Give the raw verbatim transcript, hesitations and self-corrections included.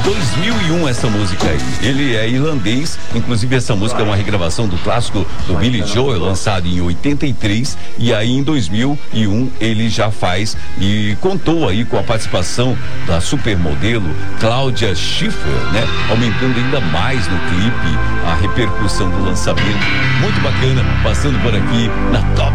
dois mil e um essa música aí. Ele é irlandês, inclusive essa música é uma regravação do clássico do Billy Joel, lançado em oitenta e três, e aí em dois mil e um ele já faz e contou aí com a participação da supermodelo Claudia Schiffer, né? Aumentando ainda mais no clipe a repercussão do lançamento. Muito bacana, passando por aqui na Top